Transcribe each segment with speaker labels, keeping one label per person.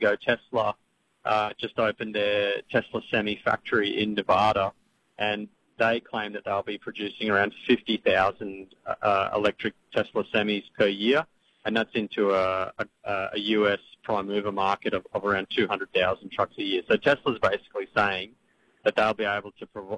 Speaker 1: ago, Tesla just opened their Tesla Semi factory in Nevada, and they claim that they'll be producing around 50,000 electric Tesla Semis per year, and that's into a US prime mover market of around 200,000 trucks a year. So Tesla's basically saying that they'll be able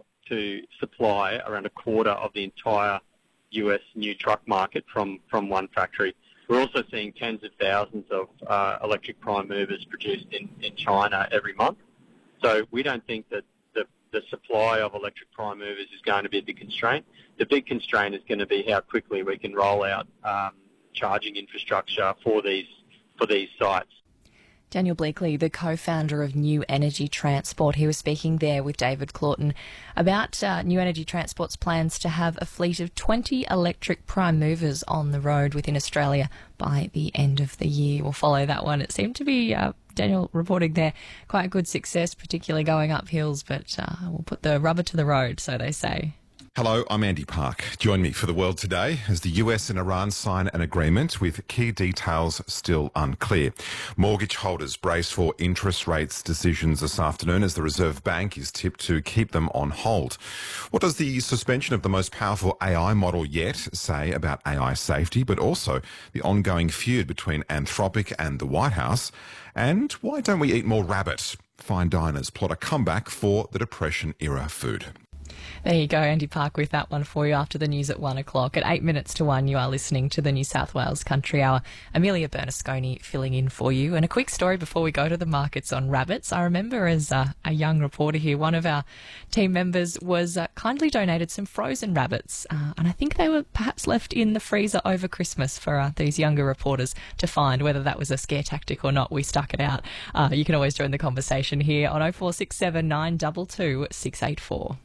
Speaker 1: to supply around a quarter of the entire US new truck market from one factory. We're also seeing tens of thousands of electric prime movers produced in China every month. So we don't think that the supply of electric prime movers is going to be the constraint. The big constraint is going to be how quickly we can roll out charging infrastructure for these sites.
Speaker 2: Daniel Bleakley, the co-founder of New Energy Transport, he was speaking there with David Claughton about New Energy Transport's plans to have a fleet of 20 electric prime movers on the road within Australia by the end of the year. We'll follow that one. It seemed to be, Daniel reporting there, quite a good success, particularly going up hills, but we'll put the rubber to the road, so they say.
Speaker 3: Hello, I'm Andy Park. Join me for The World Today as the US and Iran sign an agreement with key details still unclear. Mortgage holders brace for interest rates decisions this afternoon as the Reserve Bank is tipped to keep them on hold. What does the suspension of the most powerful AI model yet say about AI safety, but also the ongoing feud between Anthropic and the White House? And why don't we eat more rabbit? Fine diners plot a comeback for the Depression-era food.
Speaker 2: There you go, Andy Park, with that one for you after the news at 1 o'clock. At 8 minutes to 1, you are listening to the New South Wales Country Hour. Amelia Bernasconi filling in for you. And a quick story before we go to the markets on rabbits. I remember as a young reporter here, one of our team members was kindly donated some frozen rabbits. And I think they were perhaps left in the freezer over Christmas for these younger reporters to find. Whether that was a scare tactic or not, we stuck it out. You can always join the conversation here on 0467 922 684.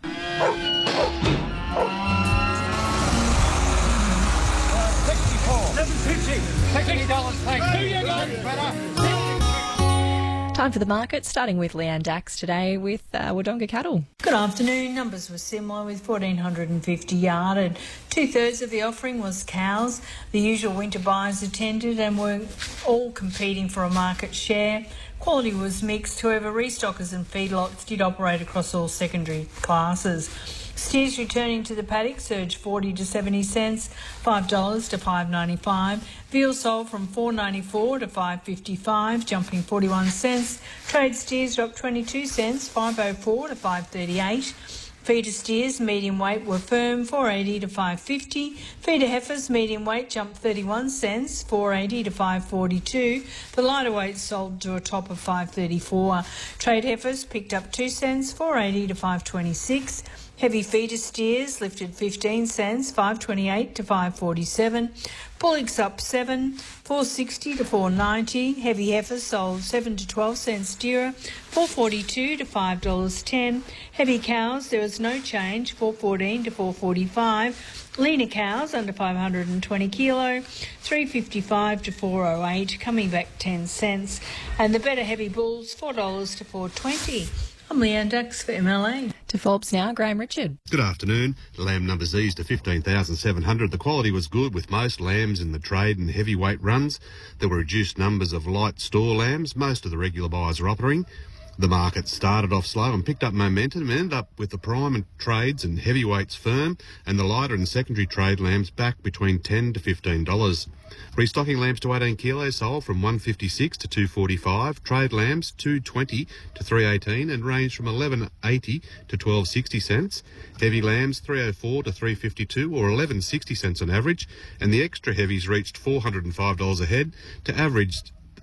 Speaker 2: Time for the market, starting with Leanne Dax today with Wodonga cattle.
Speaker 4: Good afternoon. Numbers were similar with 1,450 yarded. 2/3 of the offering was cows. The usual winter buyers attended and were all competing for a market share. Quality was mixed, however, restockers and feedlots did operate across all secondary classes. Steers returning to the paddock surged 40 to 70 cents, $5 to $5.95. Veal sold from $4.94 to $5.55, jumping 41 cents. Trade steers dropped 22 cents, $5.04 to $5.38. Feeder steers, medium weight, were firm, $4.80 to $5.50. Feeder heifers, medium weight, jumped 31 cents, $4.80 to $5.42. The lighter weight sold to a top of $5.34. Trade heifers picked up 2 cents, $4.80 to $5.26. Heavy feeder steers lifted 15 cents, $5.28 to $5.47. Bullocks up 7, $4.60 to $4.90. Heavy heifers sold 7 to 12 cents dearer, $4.42 to $5.10. Heavy cows, there was no change, $4.14 to $4.45. Leaner cows under 520 kilo, $3.55 to $4.08, coming back 10 cents. And the better heavy bulls, $4 to $4.20. I'm Leanne Dax for MLA.
Speaker 2: To Forbes now, Graham Richard.
Speaker 5: Good afternoon. Lamb numbers eased to 15,700. The quality was good with most lambs in the trade and heavyweight runs. There were reduced numbers of light store lambs. Most of the regular buyers are operating. The market started off slow and picked up momentum and ended up with the prime and trades and heavyweights firm and the lighter and secondary trade lambs back between $10 to $15. Restocking lambs to 18 kilos sold from $156 to $245. Trade lambs $220 to $318 and ranged from $11.80 to $12.60 cents. Heavy lambs $304 to $352 or $11.60 cents on average, and the extra heavies reached $405 a head to average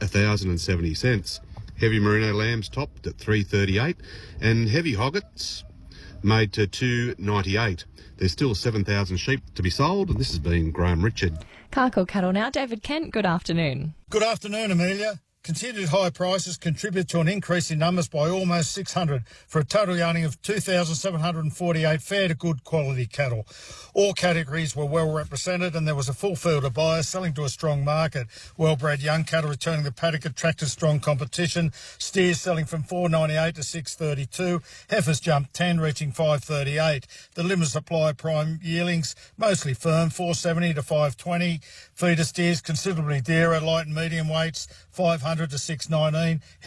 Speaker 5: $1,070. Heavy merino lambs topped at $338 and heavy hoggets made to $298. There's still 7,000 sheep to be sold, and this has been Graham Richard.
Speaker 2: Carco Cattle now. David Kent, good afternoon.
Speaker 6: Good afternoon, Amelia. Continued high prices contribute to an increase in numbers by almost 600 for a total yarning of 2,748 fair to good quality cattle. All categories were well represented and there was a full field of buyers selling to a strong market. Well-bred young cattle returning the paddock attracted strong competition. Steers selling from $4.98 to $6.32. Heifers jumped 10, reaching $5.38. The limited supply prime yearlings mostly firm, $4.70 to $5.20. Feeder steers considerably dearer, light and medium weights, $500 to $6.19.